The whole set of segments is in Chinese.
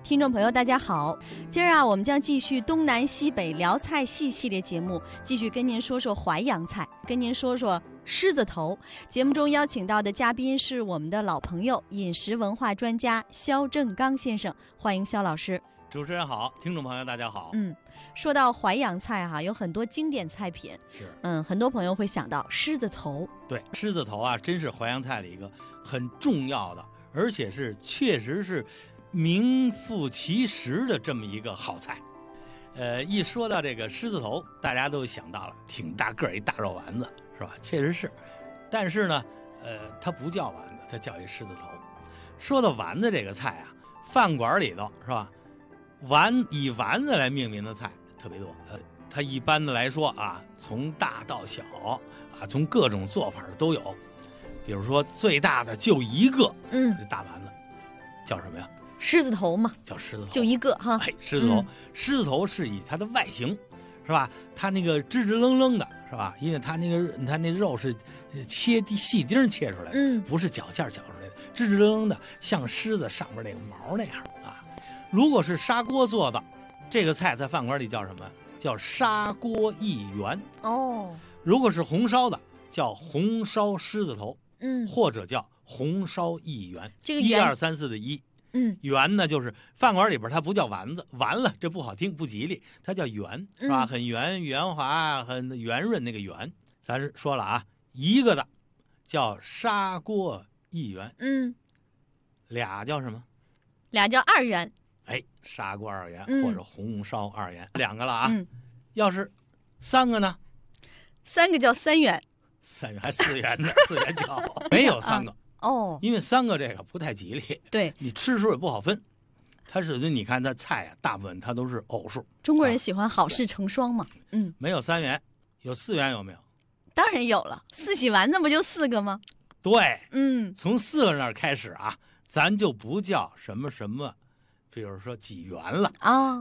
听众朋友大家好，今儿我们将继续东南西北聊菜系列节目，继续跟您说说淮扬菜，跟您说说狮子头。节目中邀请到的嘉宾是我们的老朋友，饮食文化专家肖正刚先生，欢迎肖老师。 主持人好，听众朋友大家好。 说到淮扬菜有很多经典菜品，很多朋友会想到狮子头。 对，狮子头真是淮扬菜的一个很重要的，而且是确实是名副其实的这么一个好菜。一说到这个狮子头，大家都想到了挺大个儿一大肉丸子，是吧？确实是，但是呢，它不叫丸子，它叫一狮子头。说到丸子这个菜饭馆里头是吧？以丸子来命名的菜特别多。它一般的来说从大到小从各种做法都有。比如说最大的就一个，这大丸子叫什么呀？ 狮子头嘛， 叫狮子头， 就一个哈。 狮子头，狮子头是以它的外形，是吧？它那个直直愣愣的，是吧？因为它那肉是细丁切出来的，不是绞馅绞出来的，直直愣愣的，像狮子上面那个毛那样如果是砂锅做的，这个菜在饭馆里叫什么？叫砂锅一圆。如果是红烧的，叫红烧狮子头，或者叫红烧一圆。这个1、2、3、4的一。圆呢，就是饭馆里边它不叫丸子，完了这不好听不吉利，它叫圆，是吧？很圆圆滑，很圆润那个圆。咱说了一个的叫砂锅一圆，俩叫什么？ 俩叫二元。 砂锅二元，或者红烧二元，两个了要是三个呢 ？3个叫3元 ，3元还4元呢？4元叫没有3个。因为3个这个不太吉利， 对， 你吃数也不好分。它是你看它菜大部分它都是偶数。 中国人喜欢好事成双嘛。 没有3元，有4元有没有？ 当然有了，4喜丸子不就4个吗？ 对，从4个那儿开始咱就不叫什么什么，比如说几元了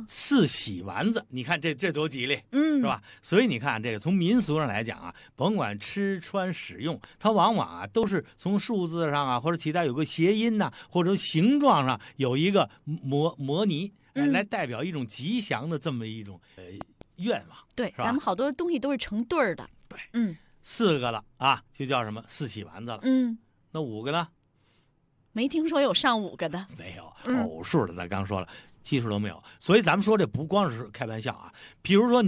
4喜丸子，你看这多吉利，是吧？所以你看这个从民俗上来讲甭管吃穿使用，它往往都是从数字上或者其他有个谐音或者形状上有一个模拟，来代表一种吉祥的这么一种愿望。 对，咱们好多东西都是成对儿的。 对，4个了就叫什么4喜丸子了。那5个呢？ 没听说有上5个的， 没有，偶数的咱刚说了，奇数都没有。所以咱们说这不光是开玩笑比如说